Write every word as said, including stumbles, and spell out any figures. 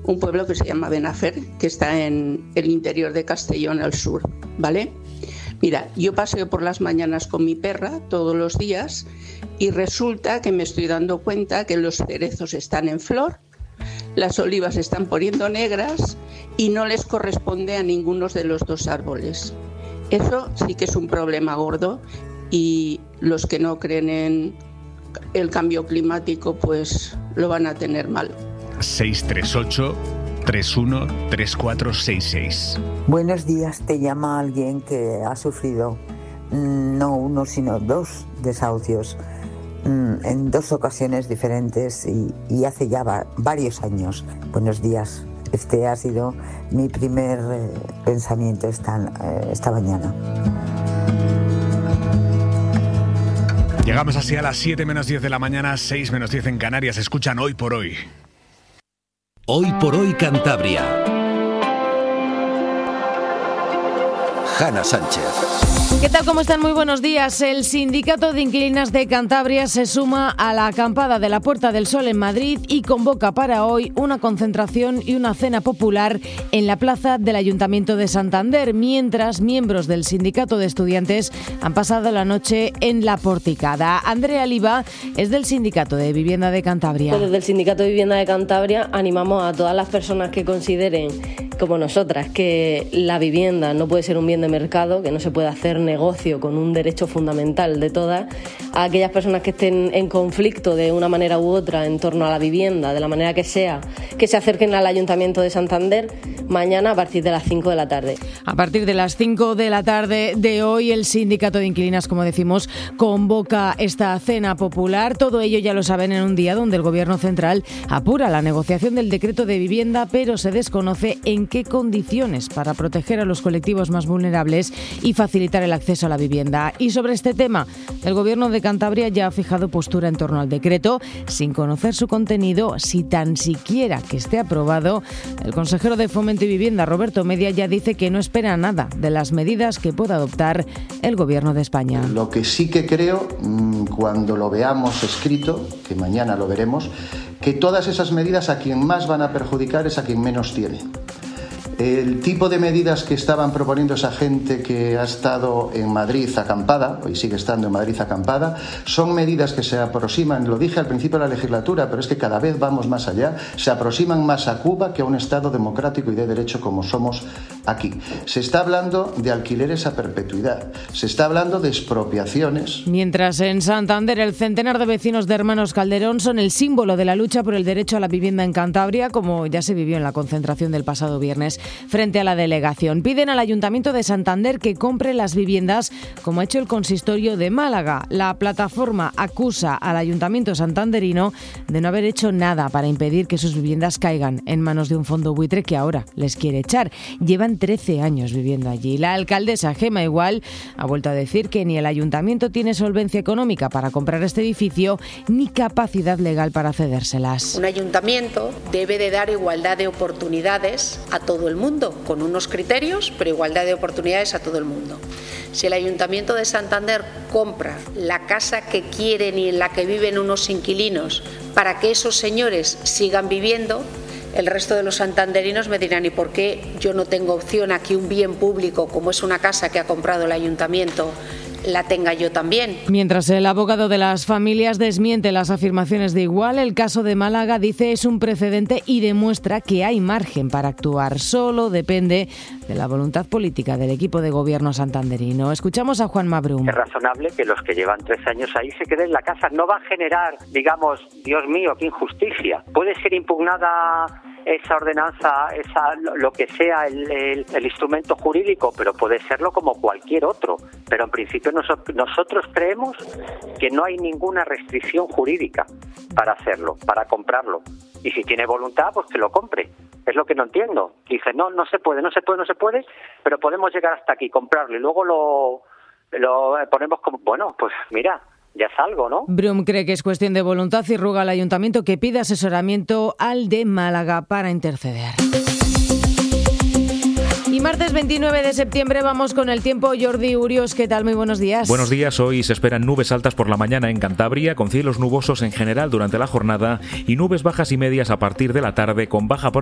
un pueblo que se llama Benafer, que está en el interior de Castellón al sur, ¿vale? Mira, yo paseo por las mañanas con mi perra todos los días y resulta que me estoy dando cuenta que los cerezos están en flor, las olivas se están poniendo negras y no les corresponde a ninguno de los dos árboles. Eso sí que es un problema gordo y los que no creen en el cambio climático pues lo van a tener mal. seis tres ocho, tres uno, tres cuatro seis seis. Buenos días, te llama alguien que ha sufrido no uno sino dos desahucios en dos ocasiones diferentes y, y hace ya va, varios años. Buenos días, este ha sido mi primer eh, pensamiento esta, eh, esta mañana. Llegamos así a las siete menos diez de la mañana, seis menos diez en Canarias. Escuchan Hoy por Hoy. Hoy por Hoy Cantabria. Hanna Sánchez. ¿Qué tal? ¿Cómo están? Muy buenos días. El Sindicato de Inquilinas de Cantabria se suma a la acampada de la Puerta del Sol en Madrid y convoca para hoy una concentración y una cena popular en la plaza del Ayuntamiento de Santander, mientras miembros del Sindicato de Estudiantes han pasado la noche en la Porticada. Andrea Liva es del Sindicato de Vivienda de Cantabria. Pues desde el Sindicato de Vivienda de Cantabria animamos a todas las personas que consideren, como nosotras, que la vivienda no puede ser un bien de mercado, que no se puede hacer negocio con un derecho fundamental de todas, a aquellas personas que estén en conflicto de una manera u otra en torno a la vivienda, de la manera que sea, que se acerquen al Ayuntamiento de Santander mañana a partir de las cinco de la tarde. A partir de las cinco de la tarde de hoy, el Sindicato de Inquilinas, como decimos, convoca esta cena popular. Todo ello ya lo saben en un día donde el Gobierno central apura la negociación del decreto de vivienda, pero se desconoce en qué condiciones para proteger a los colectivos más vulnerables y facilitar el acceso a la vivienda. Y sobre este tema, el Gobierno de Cantabria ya ha fijado postura en torno al decreto, sin conocer su contenido, si tan siquiera que esté aprobado. El consejero de Fomento y Vivienda, Roberto Media, ya dice que no espera nada de las medidas que pueda adoptar el Gobierno de España. Lo que sí que creo, cuando lo veamos escrito, que mañana lo veremos, que todas esas medidas a quien más van a perjudicar es a quien menos tiene. El tipo de medidas que estaban proponiendo esa gente que ha estado en Madrid acampada, hoy sigue estando en Madrid acampada, son medidas que se aproximan, lo dije al principio de la legislatura, pero es que cada vez vamos más allá, se aproximan más a Cuba que a un Estado democrático y de derecho como somos aquí. Se está hablando de alquileres a perpetuidad, se está hablando de expropiaciones. Mientras en Santander el centenar de vecinos de Hermanos Calderón son el símbolo de la lucha por el derecho a la vivienda en Cantabria, como ya se vivió en la concentración del pasado viernes frente a la delegación. Piden al Ayuntamiento de Santander que compre las viviendas, como ha hecho el consistorio de Málaga. La plataforma acusa al Ayuntamiento santanderino de no haber hecho nada para impedir que sus viviendas caigan en manos de un fondo buitre que ahora les quiere echar. Llevan trece años viviendo allí. La alcaldesa Gema Igual ha vuelto a decir que ni el Ayuntamiento tiene solvencia económica para comprar este edificio ni capacidad legal para cedérselas. Un ayuntamiento debe de dar igualdad de oportunidades a todo el mundo, con unos criterios, pero igualdad de oportunidades a todo el mundo. Si el Ayuntamiento de Santander compra la casa que quieren y en la que viven unos inquilinos para que esos señores sigan viviendo, el resto de los santanderinos me dirán, ¿y por qué yo no tengo opción a que un bien público, como es una casa que ha comprado el Ayuntamiento, la tenga yo también? Mientras el abogado de las familias desmiente las afirmaciones de Igual, el caso de Málaga dice es un precedente y demuestra que hay margen para actuar. Solo depende de la voluntad política del equipo de gobierno santanderino. Escuchamos a Juan Mabrum. Es razonable que los que llevan tres años ahí se queden en la casa. No va a generar, digamos, Dios mío, qué injusticia. Puede ser impugnada esa ordenanza, esa, lo que sea el, el, el instrumento jurídico, pero puede serlo como cualquier otro. Pero en principio nosotros, nosotros creemos que no hay ninguna restricción jurídica para hacerlo, para comprarlo. Y si tiene voluntad, pues que lo compre. Es lo que no entiendo. Dice, no, no se puede, no se puede, no se puede, pero podemos llegar hasta aquí, comprarlo y luego lo, lo ponemos como, bueno, pues mira, ya es algo, ¿no? Brum cree que es cuestión de voluntad y ruega al Ayuntamiento que pida asesoramiento al de Málaga para interceder. Y martes veintinueve de septiembre vamos con el tiempo. Jordi Urios, ¿qué tal? Muy buenos días. Buenos días. Hoy se esperan nubes altas por la mañana en Cantabria, con cielos nubosos en general durante la jornada y nubes bajas y medias a partir de la tarde con baja